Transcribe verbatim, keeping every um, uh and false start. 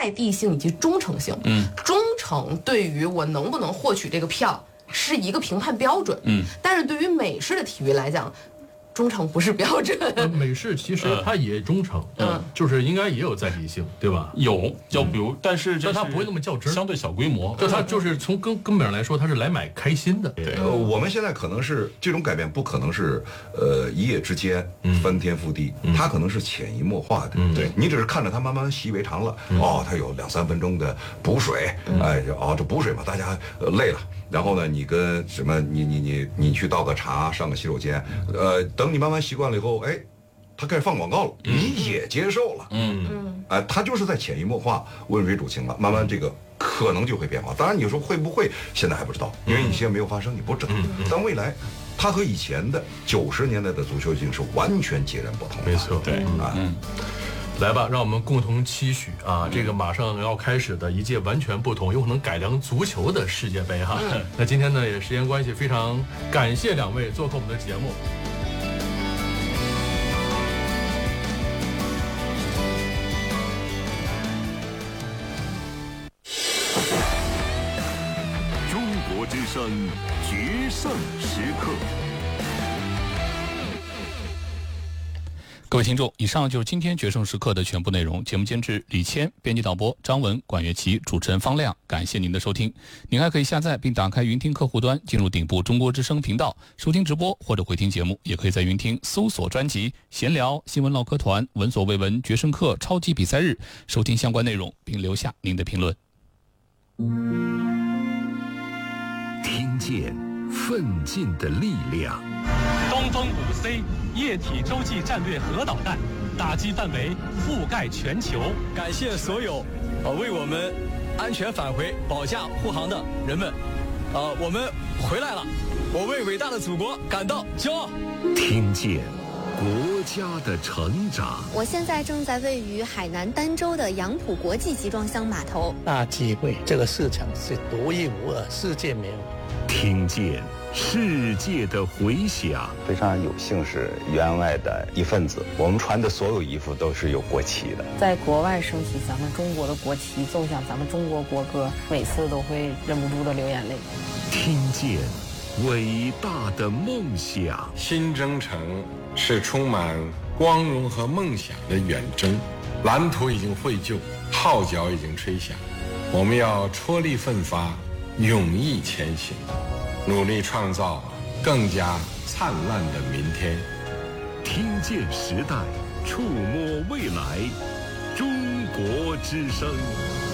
在地性以及忠诚性。嗯，忠诚对于我能不能获取这个票是一个评判标准。嗯，但是对于美式的体育来讲，忠诚不是标准。 呃、美式其实它也忠诚，嗯，就是应该也有在地性，对吧？ 有，就比如，嗯、但是但它不会那么较真， 相对小规模。 就它就是从根根本上来说，它是来买开心的。 对，呃，我们现在可能是这种改变，不可能是呃一夜之间翻天覆地，嗯、它可能是潜移默化的。嗯、对你只是看着它慢慢习以为常了，嗯、哦，它有两三分钟的补水，嗯、哎，哦，这补水嘛，大家、呃、累了。然后呢，你跟什么？你你你你去倒个茶，上个洗手间，呃，等你慢慢习惯了以后，哎，他开始放广告了，嗯、你也接受了，嗯嗯，哎、呃，他就是在潜移默化、温水煮青了，慢慢这个可能就会变化。当然，你说会不会，现在还不知道，因为你现在没有发生，你不知道。嗯嗯、但未来，它和以前的九十年代的足球已经是完全截然不同的。 没错， 对啊。嗯来吧，让我们共同期许啊！这个马上要开始的一届完全不同、有可能改良足球的世界杯哈。嗯、那今天呢，也时间关系，非常感谢两位做客我们的节目。 中国之声决胜时刻。 各位听众，以上就是今天决胜时刻的全部内容。节目监制李谦，编辑导播张文、管乐琪，主持人方亮。感谢您的收听。您还可以下载并打开云听客户端，进入顶部中国之声频道收听直播或者回听节目。也可以在云听搜索专辑闲聊、新闻唠嗑团、闻所未闻、决胜课、超级比赛日，收听相关内容并留下您的评论。 听见奋进的力量。 东风五 C 液体洲际战略核导弹，打击范围覆盖全球。 感谢所有呃为我们安全返回保驾护航的人们，呃，我们回来了，我为伟大的祖国感到骄傲。 听见国家的成长。 我现在正在位于海南儋州的杨浦国际集装箱码头。 大机会，这个市场是独一无二，世界没有。 听见世界的回响。 非常有幸是员外的一份子，我们穿的所有衣服都是有国旗的。 在国外升起咱们中国的国旗，奏响咱们中国国歌，每次都会忍不住的流眼泪。 听见伟大的梦想。 新征程是充满光荣和梦想的远征，蓝图已经绘就，号角已经吹响，我们要踔厉奋发，勇毅前行，努力创造更加灿烂的明天。 听见时代，触摸未来，中国之声。